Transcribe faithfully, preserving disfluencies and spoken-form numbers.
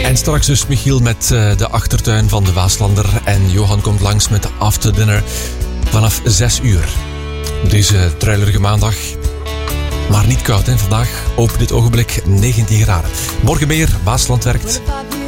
En straks dus Michiel met uh, de achtertuin van de Waaslander. En Johan komt langs met de After Dinner vanaf zes uur. Deze druilerige maandag. Maar niet koud, hè? Vandaag op dit ogenblik negentien graden. Morgen meer, Waasland werkt.